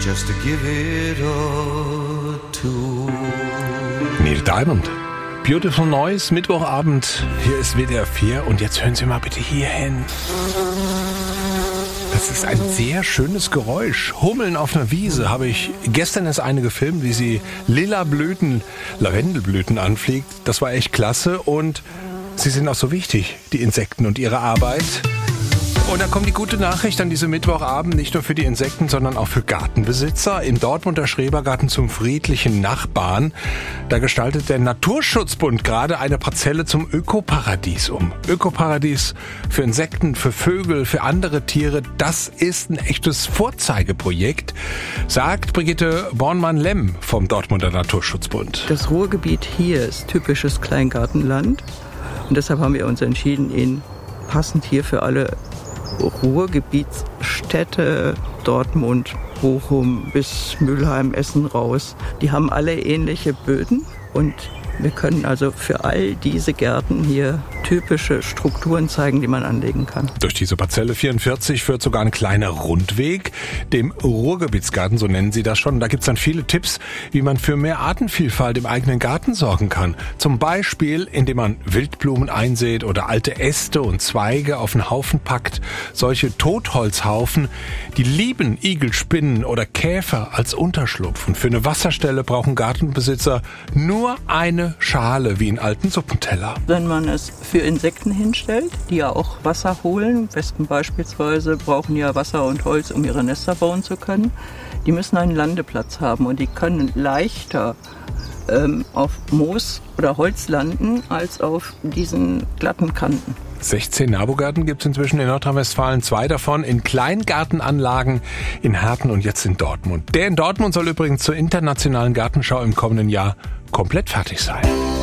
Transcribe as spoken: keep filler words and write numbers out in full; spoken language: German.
just to give it all to. Neil Diamond. Beautiful Noise, Mittwochabend. Hier ist W D R vier und jetzt hören Sie mal bitte hier hin. Das ist ein sehr schönes Geräusch. Hummeln auf einer Wiese habe ich gestern erst eine gefilmt, wie sie lila Blüten, Lavendelblüten anfliegt. Das war echt klasse und sie sind auch so wichtig, die Insekten und ihre Arbeit. Und da kommt die gute Nachricht an diesem Mittwochabend, nicht nur für die Insekten, sondern auch für Gartenbesitzer. Im Dortmunder Schrebergarten zum friedlichen Nachbarn, da gestaltet der Naturschutzbund gerade eine Parzelle zum Ökoparadies um. Ökoparadies für Insekten, für Vögel, für andere Tiere, das ist ein echtes Vorzeigeprojekt, sagt Brigitte Bornmann-Lemm vom Dortmunder Naturschutzbund. Das Ruhrgebiet hier ist typisches Kleingartenland und deshalb haben wir uns entschieden, ihn passend hier für alle Ruhrgebietsstädte, Dortmund, Bochum bis Mülheim, Essen raus. Die haben alle ähnliche Böden und wir können also für all diese Gärten hier typische Strukturen zeigen, die man anlegen kann. Durch diese Parzelle vierundvierzig führt sogar ein kleiner Rundweg, dem Ruhrgebietsgarten, so nennen sie das schon. Da gibt's dann viele Tipps, wie man für mehr Artenvielfalt im eigenen Garten sorgen kann. Zum Beispiel, indem man Wildblumen einsät oder alte Äste und Zweige auf einen Haufen packt. Solche Totholzhaufen, die lieben Igel, Spinnen oder Käfer als Unterschlupf. Und für eine Wasserstelle brauchen Gartenbesitzer nur eine Schale wie einen alten Suppenteller. Wenn man es für Insekten hinstellt, die ja auch Wasser holen, Wespen beispielsweise brauchen ja Wasser und Holz, um ihre Nester bauen zu können, die müssen einen Landeplatz haben und die können leichter ähm, auf Moos oder Holz landen als auf diesen glatten Kanten. sechzehn Nabogärten gibt es inzwischen in Nordrhein-Westfalen, zwei davon in Kleingartenanlagen in Herten und jetzt in Dortmund. Der in Dortmund soll übrigens zur internationalen Gartenschau im kommenden Jahr komplett fertig sein.